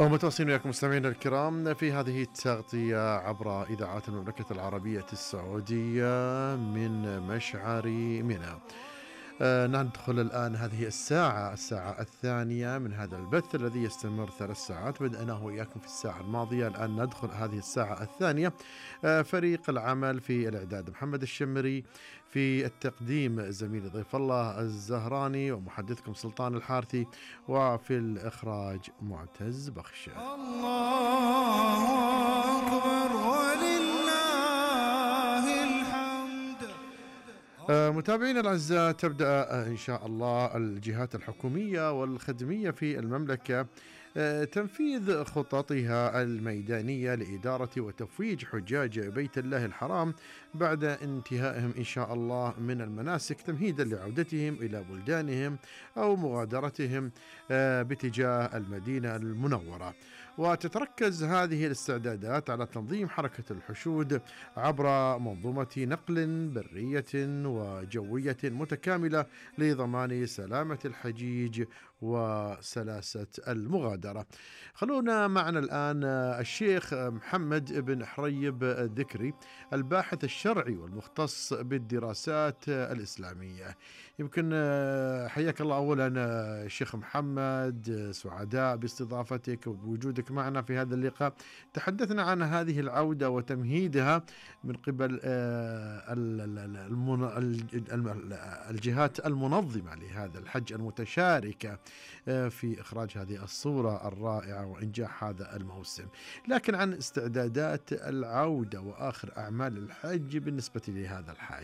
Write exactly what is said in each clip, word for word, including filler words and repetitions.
ومتواصلين وياكم مستمعينا الكرام في هذه التغطية عبر إذاعات المملكة العربية السعودية من مشعر منى. آه ندخل الآن هذه الساعة الساعة الثانية من هذا البث الذي يستمر ثلاث ساعات. بدأناه وإياكم في الساعة الماضية، الآن ندخل هذه الساعة الثانية. آه فريق العمل في الإعداد محمد الشمري، في التقديم زميلي ضيف الله الزهراني، ومحدثكم سلطان الحارثي، وفي الإخراج معتز بخش. الله أكبر ولله الحمد. متابعينا الأعزاء، تبدأ إن شاء الله الجهات الحكومية والخدمية في المملكة تنفيذ خططها الميدانية لإدارة وتفويج حجاج بيت الله الحرام بعد انتهائهم إن شاء الله من المناسك، تمهيدا لعودتهم إلى بلدانهم أو مغادرتهم باتجاه المدينة المنورة. وتتركز هذه الاستعدادات على تنظيم حركة الحشود عبر منظومة نقل برية وجوية متكاملة لضمان سلامة الحجيج وسلاسة المغادرة. خلونا معنا الآن الشيخ محمد بن حريب الذكري، الباحث الشرعي والمختص بالدراسات الإسلامية. يمكن حياك الله أولا شيخ محمد، سعداء باستضافتك وبوجودك معنا في هذا اللقاء. تحدثنا عن هذه العودة وتمهيدها من قبل الجهات المنظمة لهذا الحج المتشاركة في إخراج هذه الصورة الرائعة وإنجاح هذا الموسم، لكن عن استعدادات العودة وآخر أعمال الحج بالنسبة لهذا الحج.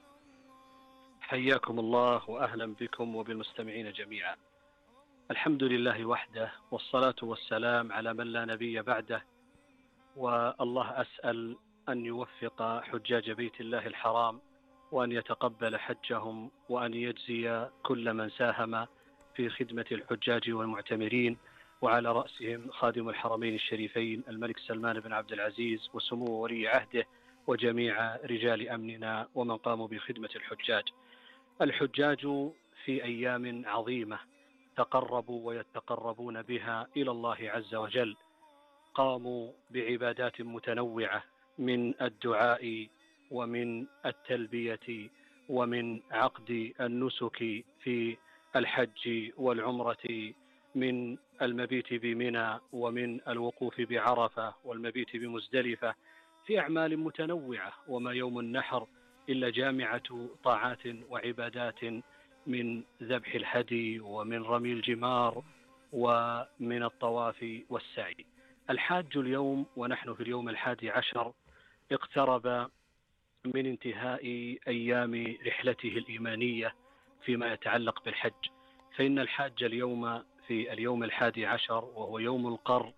حياكم الله وأهلا بكم وبالمستمعين جميعا. الحمد لله وحده، والصلاة والسلام على من لا نبي بعده. والله أسأل أن يوفق حجاج بيت الله الحرام، وأن يتقبل حجهم، وأن يجزي كل من ساهم في خدمة الحجاج والمعتمرين، وعلى رأسهم خادم الحرمين الشريفين الملك سلمان بن عبد العزيز وسمو ولي عهده وجميع رجال أمننا ومن قاموا بخدمة الحجاج. الحجاج في أيام عظيمة تقربوا ويتقربون بها إلى الله عز وجل، قاموا بعبادات متنوعة من الدعاء ومن التلبية ومن عقد النسك في الحج والعمرة، من المبيت بمنى ومن الوقوف بعرفة والمبيت بمزدلفة، في أعمال متنوعة. وما يوم النحر إلا جامعة طاعات وعبادات، من ذبح الهدي ومن رمي الجمار ومن الطواف والسعي. الحاج اليوم ونحن في اليوم الحادي عشر اقترب من انتهاء أيام رحلته الإيمانية فيما يتعلق بالحج، فإن الحاج اليوم في اليوم الحادي عشر وهو يوم القر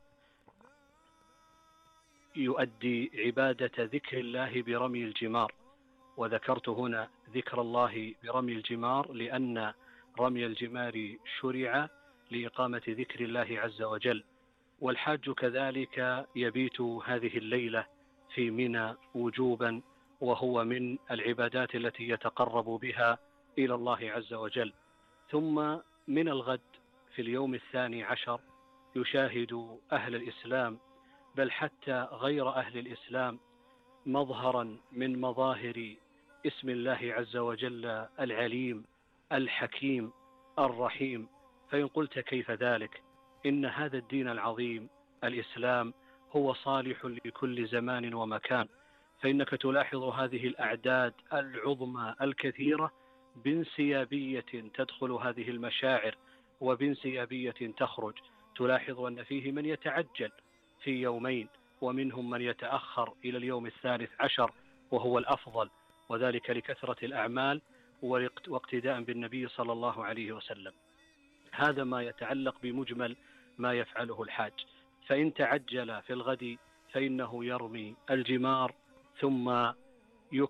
يؤدي عبادة ذكر الله برمي الجمار. وذكرت هنا ذكر الله برمي الجمار لأن رمي الجمار شرع لإقامة ذكر الله عز وجل، والحاج كذلك يبيت هذه الليلة في منى وجوبا، وهو من العبادات التي يتقرب بها إلى الله عز وجل. ثم من الغد في اليوم الثاني عشر يشاهد أهل الإسلام، بل حتى غير أهل الإسلام، مظهرا من مظاهر اسم الله عز وجل العليم الحكيم الرحيم. فإن قلت كيف ذلك؟ إن هذا الدين العظيم الإسلام هو صالح لكل زمان ومكان، فإنك تلاحظ هذه الأعداد العظمى الكثيرة بانسيابية تدخل هذه المشاعر وبانسيابية تخرج. تلاحظ أن فيه من يتعجل في يومين، ومنهم من يتأخر إلى اليوم الثالث عشر وهو الأفضل، وذلك لكثرة الأعمال واقتداء بالنبي صلى الله عليه وسلم. هذا ما يتعلق بمجمل ما يفعله الحاج. فإن تعجل في الغد فإنه يرمي الجمار، ثم